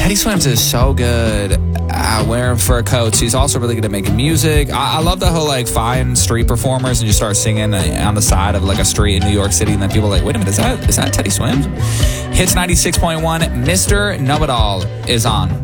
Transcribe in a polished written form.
Teddy Swims is so good at wearing fur coats. He's also really good at making music. I love the whole like find street performers and you start singing on the side of like a street in New York City, and then people are like, wait a minute, is that Teddy Swims? Hits 96.1. Mr. Know-It-All is on.